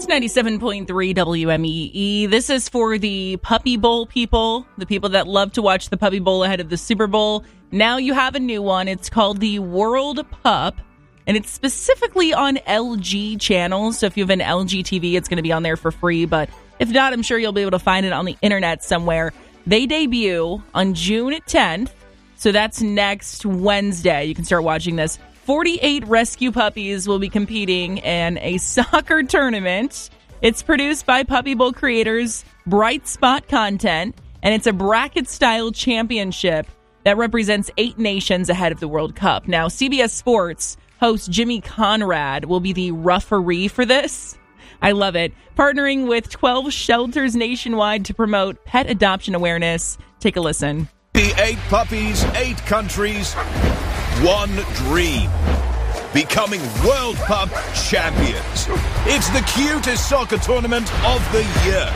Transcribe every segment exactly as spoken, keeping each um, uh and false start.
It's ninety-seven point three W M E E. This is for the Puppy Bowl people, the people that love to watch the Puppy Bowl ahead of the Super Bowl. Now you have a new one. It's called the World Pup, and it's specifically on L G channels. So if you have an L G T V, it's going to be on there for free. But if not, I'm sure you'll be able to find it on the internet somewhere. They debut on June tenth, so that's next Wednesday. You can start watching this. forty-eight rescue puppies will be competing in a soccer tournament. It's produced by Puppy Bowl creators Bright Spot Content, and it's a bracket-style championship that represents eight nations ahead of the World Cup. Now, C B S Sports host Jimmy Conrad will be the referee for this. I love it. Partnering with twelve shelters nationwide to promote pet adoption awareness. Take a listen. The eight puppies, eight countries, one dream. Becoming World Pup champions. It's the cutest soccer tournament of the year.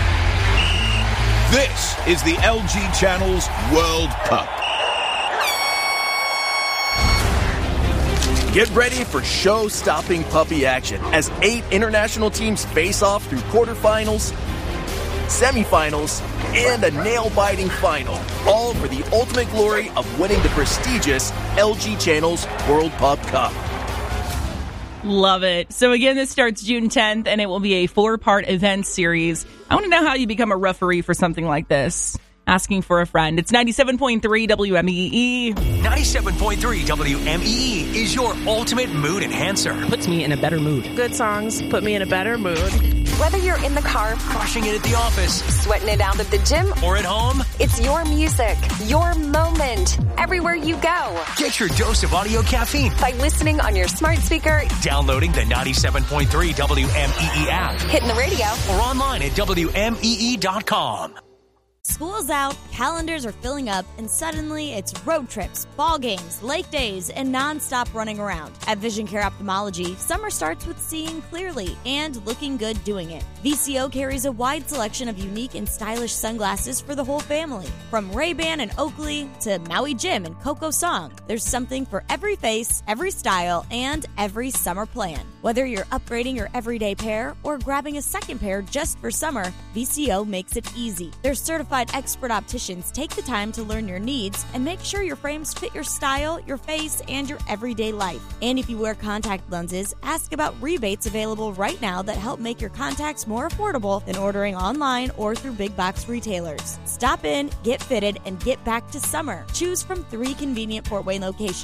This is the L G Channel's World Pup. Get ready for show-stopping puppy action as eight international teams face off through quarterfinals, semifinals, and a nail-biting final, all for the ultimate glory of winning the prestigious L G Channel's World Pup Cup. Love it. So again, this starts June tenth, and it will be a four-part event series. I want to know how you become a referee for something like this. Asking for a friend. It's ninety-seven point three W M E E. ninety-seven point three W M E E is your ultimate mood enhancer. Puts me in a better mood. Good songs put me in a better mood. Whether you're in the car, crushing it at the office, sweating it out at the gym, or at home, it's your music, your moment, everywhere you go. Get your dose of audio caffeine by listening on your smart speaker, downloading the ninety-seven point three W M E E app, hitting the radio, or online at W M E E dot com. School's out, calendars are filling up, and suddenly it's road trips, ball games, lake days, and nonstop running around. At Vision Care Ophthalmology, summer starts with seeing clearly and looking good doing it. V C O carries a wide selection of unique and stylish sunglasses for the whole family. From Ray-Ban and Oakley to Maui Jim and Coco Song, there's something for every face, every style, and every summer plan. Whether you're upgrading your everyday pair or grabbing a second pair just for summer, V C O makes it easy. Their certified expert opticians take the time to learn your needs and make sure your frames fit your style, your face, and your everyday life. And if you wear contact lenses, ask about rebates available right now that help make your contacts more affordable than ordering online or through big box retailers. Stop in, get fitted, and get back to summer. Choose from three convenient Fort Wayne locations.